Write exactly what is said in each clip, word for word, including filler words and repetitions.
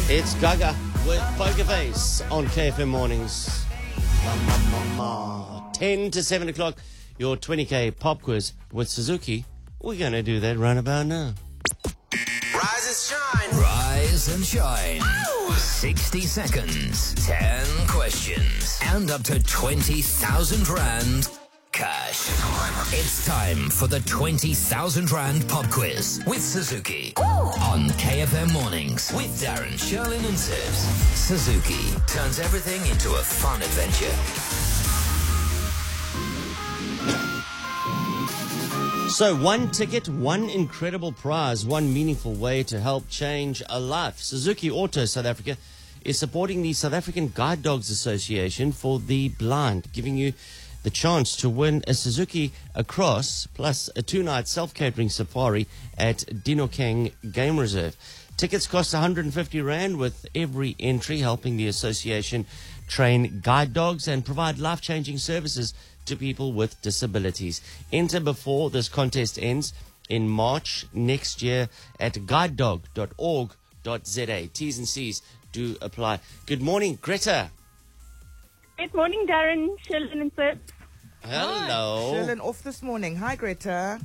It's Gaga with Poker Face on K F M Mornings. ten to seven o'clock, your twenty K pop quiz with Suzuki. We're going to do that right about now. Rise and shine. Rise and shine. Ow! sixty seconds, ten questions, and up to twenty thousand rand cash. It's time for the twenty thousand rand pop quiz with Suzuki. Ooh. On K F M Mornings with Darren, Sherlyn and Sibs. Suzuki turns everything into a fun adventure. So, one ticket, one incredible prize, one meaningful way to help change a life. Suzuki Auto South Africa is supporting the South African Guide Dogs Association for the Blind, giving you the chance to win a Suzuki Across plus a two-night self-catering safari at Dinokeng Game Reserve. Tickets cost one hundred fifty rand with every entry, helping the association train guide dogs and provide life-changing services to people with disabilities. Enter before this contest ends in March next year at guide dog dot org dot za. T's and C's do apply. Good morning, Greta. Good morning, Darren, Sherlyn and Sib. Hello. Sherlyn off this morning. Hi, Greta.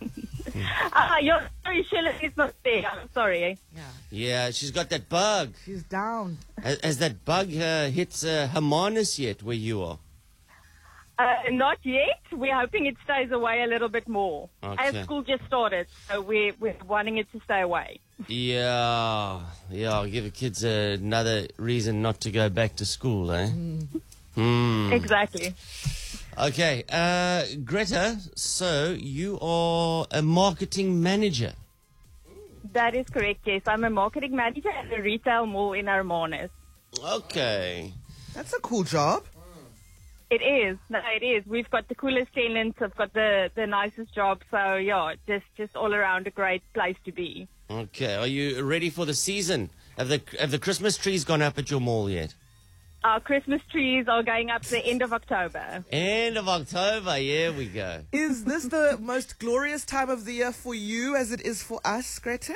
Ah, you're sorry, Sherlyn is not there. I'm sorry. Yeah, Yeah, she's got that bug. she's down. Has, has that bug uh, hit uh, Hermanus yet where you are? Uh, not yet. We're hoping it stays away a little bit more. Okay. As school just started, so we're, we're wanting it to stay away. Yeah, yeah, I'll give the kids another reason not to go back to school, eh? Hmm. Exactly. Okay, uh, Greta, so you are a marketing manager. That is correct, yes. I'm a marketing manager at a retail mall in Hermanus. Okay. That's a cool job. It is. No, it is. We've got the coolest tenants. I've got the, the nicest job. So, yeah, just, just all around a great place to be. Okay, are you ready for the season? Have the have the Christmas trees gone up at your mall yet? Our Christmas trees are going up the end of October. End of October, here we go. Is this the most glorious time of the year for you as it is for us, Greta?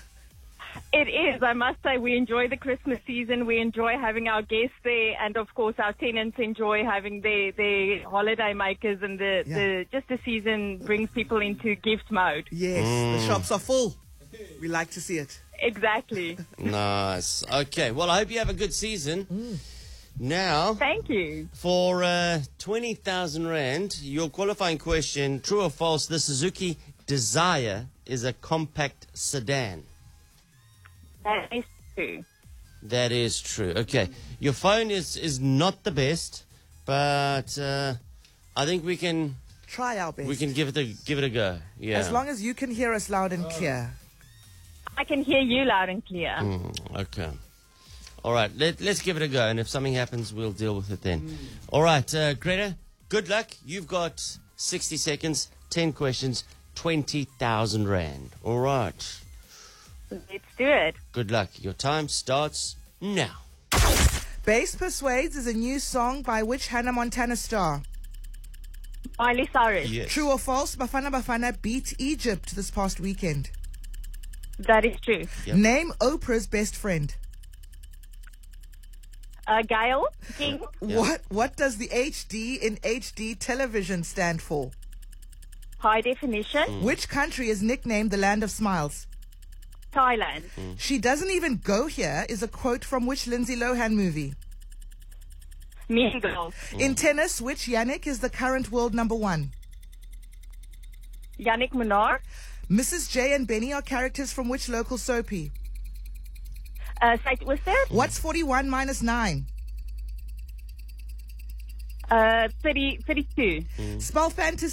It is. I must say we enjoy the Christmas season. We enjoy having our guests there. And, of course, our tenants enjoy having their, their holiday makers. And the, Yeah. the just the season brings people into gift mode. Yes, the shops are full. We like to see it. Exactly. Nice. Okay, well, I hope you have a good season. Now, Thank you. for uh, twenty thousand rand, your qualifying question, true or false, the Suzuki Desire is a compact sedan. That is true. That is true. Okay, your phone is, is not the best, but uh, I think we can Try our best. we can give it a give it a go. Yeah. As long as you can hear us loud and clear. I can hear you loud and clear. Mm, okay. All right, let, let's give it a go, and if something happens, we'll deal with it then. All right, uh, Greta, good luck. You've got sixty seconds, ten questions, twenty thousand rand. All right, Let's do it. good luck. Your time starts now. Bass Persuades is a new song by which Hannah Montana star? Miley Cyrus. Yes. True or false, Bafana Bafana beat Egypt this past weekend? That is true. Yep. Name Oprah's best friend. Uh, Gail King. What What does the H D in H D television stand for? High definition. Which country is nicknamed the Land of Smiles? Thailand. She doesn't even go here is a quote from which Lindsay Lohan movie? Mean Girls. In tennis, which Yannick is the current world number one? Yannick Munar. Missus J and Benny are characters from which local soapy? Uh, Saint Worcester. What's forty-one minus nine? Uh, thirty, thirty-two. Spell fantasy.